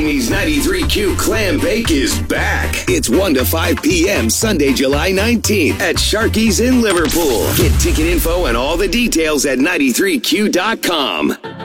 Jamie's 93Q Clam Bake is back. It's 1 to 5 p.m. Sunday, July 19th at Sharky's in Liverpool. Get ticket info and all the details at 93q.com.